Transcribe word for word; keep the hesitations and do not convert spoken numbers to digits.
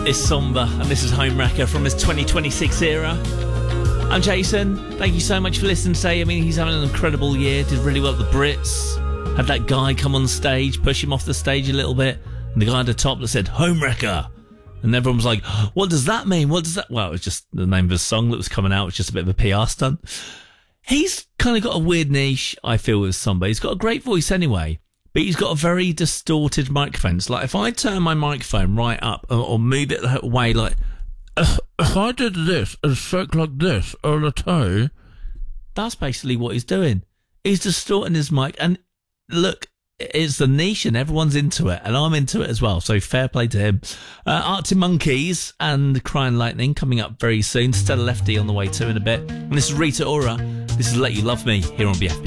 It's Somber, and this is Homewrecker from his twenty twenty-six era. I'm Jason. Thank you so much for listening today. I mean, he's having an incredible year. Did really well at the Brits. Had that guy come on stage, push him off the stage a little bit. And the guy at the top that said, Homewrecker. And everyone was like, what does that mean? What does that... Well, it was just the name of his song that was coming out. It was just a bit of a P R stunt. He's kind of got a weird niche, I feel, with Somber. He's got a great voice anyway. But he's got a very distorted microphone. It's like if I turn my microphone right up or, or move it away, like if, if I did this and spoke like this on a toe, that's basically what he's doing. He's distorting his mic. And look, it's the niche and everyone's into it. And I'm into it as well. So fair play to him. Uh, Arctic Monkeys and Crying Lightning coming up very soon. Stella Lefty on the way too in a bit. And this is Rita Ora. This is Let You Love Me here on B F B.